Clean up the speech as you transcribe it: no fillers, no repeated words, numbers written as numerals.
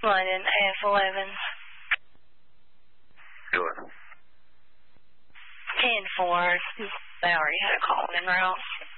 London AF11. Sure. 10-4. They already had a call in route.